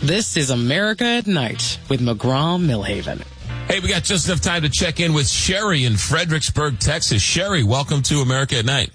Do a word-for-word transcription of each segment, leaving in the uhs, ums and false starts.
This is America at Night with McGraw-Millhaven. Hey, we got just enough time to check in with Sherry in Fredericksburg, Texas. Sherry, welcome to America at Night.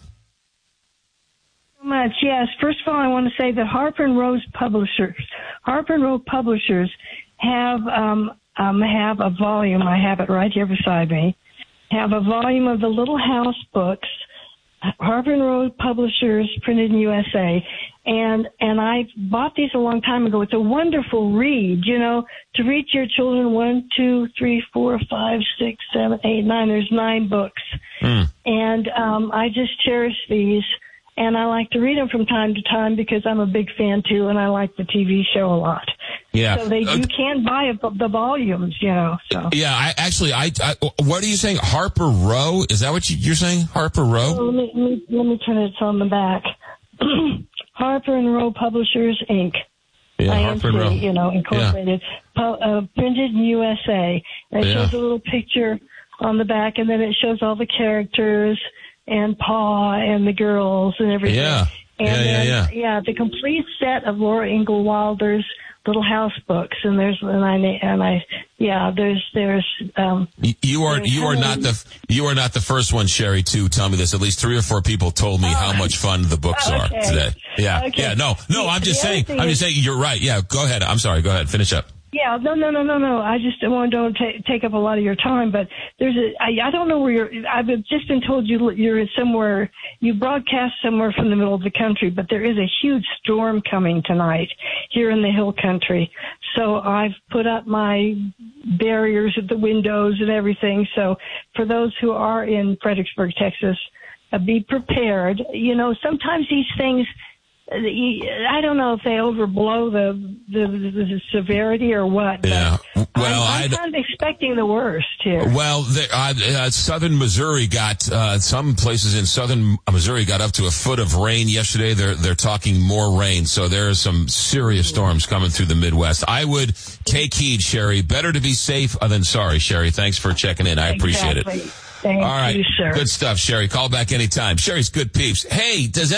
So much, yes. First of all, I want to say that Harper and Row Publishers, Harper and Row Publishers have um, um, have a volume. I have it right here beside me. Have a volume of the Little House books. Harper and Row Publishers, printed in U S A, and and I bought these a long time ago. It's a wonderful read, you know, to read to your children. One, two, three, four, five, six, seven, eight, nine. There's nine books, mm. and um, I just cherish these, and I like to read them from time to time because I'm a big fan too, and I like the T V show a lot. Yeah, so they you can buy a, the volumes, you know. So yeah, I actually, I, I what are you saying? Harper Row? Is that what you, you're saying? Harper Row? Oh, let me let me, let me turn it on the back. Harper and Row Publishers, Incorporated. Yeah, I Harper and Row. You know, incorporated. Yeah. Pu- uh, printed in U S A. And it yeah. shows a little picture on the back, and then it shows all the characters and Pa and the girls and everything. Yeah. And yeah, then, yeah, yeah. Yeah, the complete set of Laura Ingalls Wilder's Little House books, and there's and I and I yeah there's there's um you are you are not the you are not the first one, Sherry, to tell me this. At least three or four people told me oh, how much fun the books okay. are today. Yeah, okay. yeah, no, no, I'm just saying, I'm just saying you're right. Yeah, go ahead. I'm sorry. Go ahead. Finish up. Yeah, no, no, no, no, no. I just want to don't ta- take up a lot of your time, but there's a, I, I don't know where you're, I've just been told you, you're somewhere, you broadcast somewhere from the middle of the country, but there is a huge storm coming tonight here in the hill country. So I've put up my barriers at the windows and everything. So for those who are in Fredericksburg, Texas, uh, be prepared. You know, sometimes these things, I don't know if they overblow the the, the severity or what. Yeah. Well, I'm, I'm kind of expecting the worst here. Well, the, uh, uh, southern Missouri got uh, some places in southern Missouri got up to a foot of rain yesterday. They're they're talking more rain, so there are some serious storms coming through the Midwest. I would take heed, Sherry. Better to be safe than sorry, Sherry. Thanks for checking in. I appreciate exactly. it. Thank All right, you, sir. Good stuff, Sherry. Call back anytime. Sherry's good peeps. Hey, does